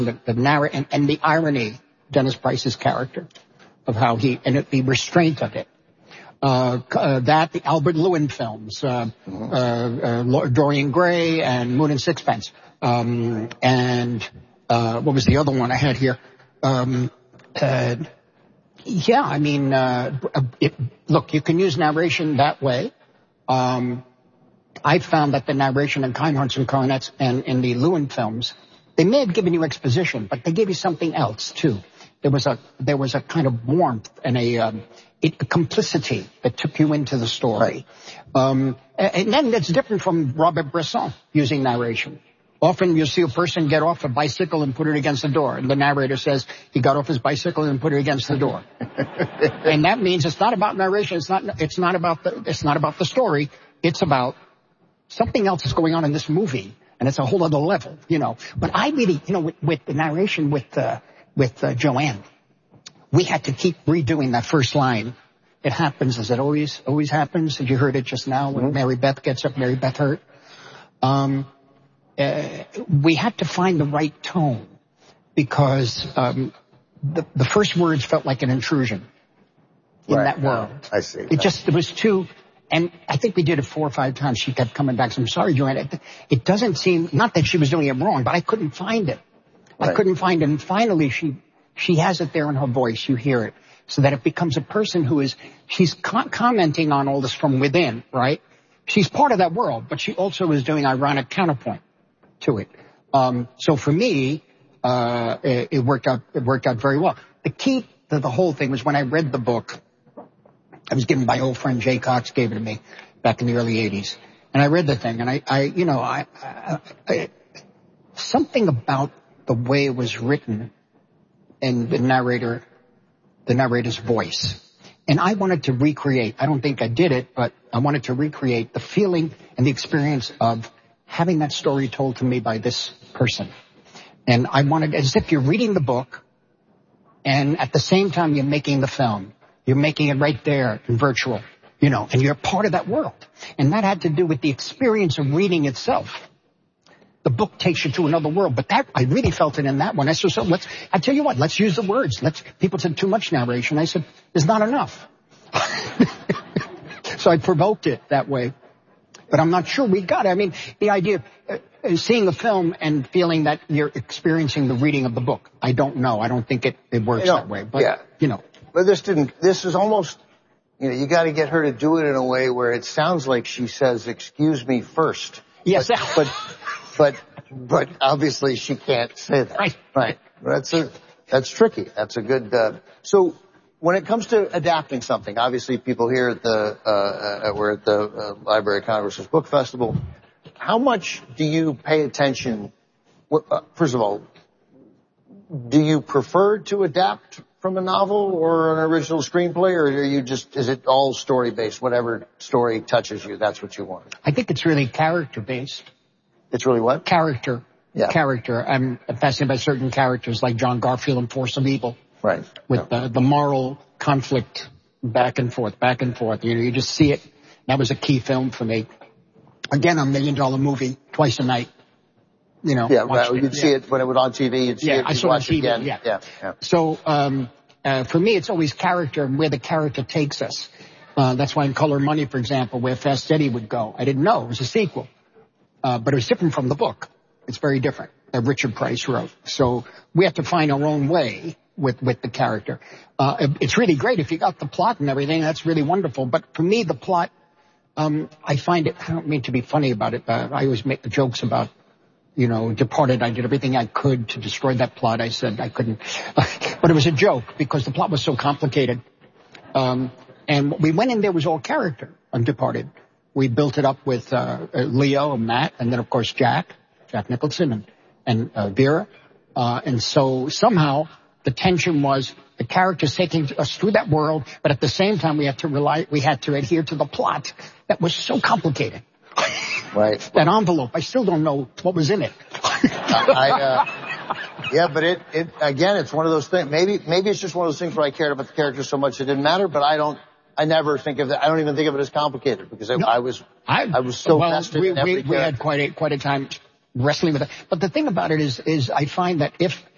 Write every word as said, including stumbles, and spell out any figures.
the, the narr- and, and the irony, Dennis Price's character, of how he, and it, the restraint of it. Uh, uh, that, the Albert Lewin films, uh, mm-hmm. uh, uh, Dorian Gray and Moon and Sixpence. Um, and, uh, what was the other one I had here? Um, uh, yeah, I mean, uh, it, look, you can use narration that way. Um, I found that the narration in Kind Hearts and Coronets and in the Lewin films, they may have given you exposition, but they gave you something else too. There was a there was a kind of warmth and a, um, it, a complicity that took you into the story. Right. Um, and then that's different from Robert Bresson using narration. Often you'll see a person get off a bicycle and put it against the door, and the narrator says he got off his bicycle and put it against the door. And that means it's not about narration. It's not. It's not about the. It's not about the story. It's about something else is going on in this movie, and it's a whole other level, you know. But I really, you know, with, with the narration with uh, with uh, Joanne, we had to keep redoing that first line. It happens as it always always happens. You heard it just now when mm-hmm. Mary Beth gets up. Mary Beth hurt. Um. Uh, we had to find the right tone because um, the, the first words felt like an intrusion in right. that world. I see. It just, it was too, and I think we did it four or five times. She kept coming back. So I'm sorry, Joanne. It, it doesn't seem, not that she was doing it wrong, but I couldn't find it. Right. I couldn't find it. And finally, she she has it there in her voice. You hear it. So that it becomes a person who is, she's co- commenting on all this from within, right? She's part of that world, but she also is doing ironic counterpoint to it. Um, so for me, uh, it, it worked out, it worked out very well. The key to the whole thing was when I read the book, I was given by old friend Jay Cox, gave it to me back in the early eighties. And I read the thing and I, I you know, I, I, I something about the way it was written and the narrator, the narrator's voice. And I wanted to recreate, I don't think I did it, but I wanted to recreate the feeling and the experience of having that story told to me by this person. And I wanted, as if you're reading the book, and at the same time you're making the film. You're making it right there in virtual, you know, and you're part of that world. And that had to do with the experience of reading itself. The book takes you to another world, but that, I really felt it in that one. I said, so let's, I tell you what, let's use the words. Let's, people said too much narration. I said, there's not enough. So I provoked it that way. But I'm not sure we got it. I mean, the idea of uh, seeing a film and feeling that you're experiencing the reading of the book. I don't know. I don't think it, it works you know, that way. But, yeah. you know. But this didn't, this is almost, you know, you got to get her to do it in a way where it sounds like she says, excuse me first. Yes. But, but, but, but obviously she can't say that. Right. Right. That's a, that's tricky. That's a good, uh, so, when it comes to adapting something, obviously people here at the, uh, uh we're at the uh, Library of Congress's Book Festival. How much do you pay attention? Uh, first of all, do you prefer to adapt from a novel or an original screenplay, or are you just, is it all story based? Whatever story touches you, that's what you want? I think it's really character based. It's really what? Character. Yeah. Character. I'm fascinated by certain characters like John Garfield in Force of Evil. Right. With yeah. the, the moral conflict back and forth, back and forth. You know, you just see it. That was a key film for me. Again, a million dollar movie, twice a night. You know. Yeah, right. You'd it. see yeah. it when it was on T V. You'd see yeah, it. I saw it on T V. Again. Yeah. Yeah. yeah. So, um, uh, for me, it's always character and where the character takes us. Uh, that's why in Color Money, for example, where Fast Eddie would go. I didn't know it was a sequel. Uh, but it was different from the book. It's very different that Richard Price wrote. So we have to find our own way with, with the character. Uh, it's really great if you got the plot and everything. That's really wonderful. But for me, the plot, um, I find it, I don't mean to be funny about it. Uh, I always make the jokes about, you know, Departed. I did everything I could to destroy that plot. I said I couldn't, but it was a joke because the plot was so complicated. Um, and what we went in there was all character on Departed. We built it up with, uh, Leo and Matt, and then of course Jack, Jack Nicholson and, and, uh, Vera. Uh, and so somehow, the tension was the characters taking us through that world, but at the same time we had to rely, we had to adhere to the plot that was so complicated. Right. That envelope, I still don't know what was in it. I, uh, yeah, but it, it, again, it's one of those things, maybe, maybe it's just one of those things where I cared about the characters so much it didn't matter, but I don't, I never think of that, I don't even think of it as complicated because I, no, I was, I, I was so well, vested we, in every we, we had quite a, quite a time wrestling with it. But the thing about it is, is I find that if,